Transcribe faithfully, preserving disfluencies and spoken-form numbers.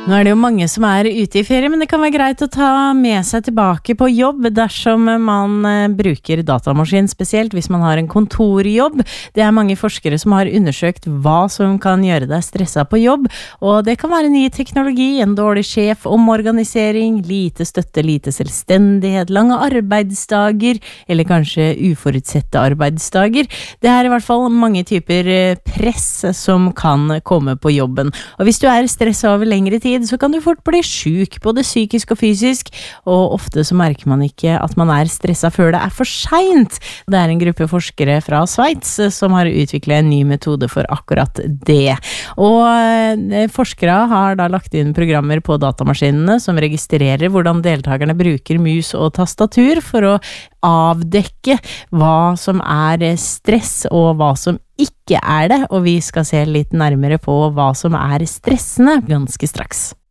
Nå er det jo mange som er ute i ferie, men det kan være greit å ta med seg tilbake på jobb dersom man bruker datamaskin, spesielt hvis man har en kontorjobb. Det er mange forskere som har undersøkt hva som kan gjøre deg stresset på jobb, og det kan være ny teknologi, en dårlig sjef, omorganisering, lite støtte, lite selvstendighet, lange arbeidsdager, eller kanskje uforutsette arbeidsdager. Det er i hvert fall mange typer press som kan komme på jobben. Og hvis du er stresset over lengre tid, så kan du fort bli syk, både psykisk og fysisk, og ofte så merker man ikke at man er stresset før det er for sent. Det er en gruppe forskere fra Sveits som har utviklet en ny metode for akkurat det. Og forskere har da lagt inn programmer på datamaskinene som registrerer hvordan deltakerne bruker mus og tastatur for å avdekke hva som er stress og hva som ikke er det, og vi skal se litt nærmere på hva som er stressende ganske straks.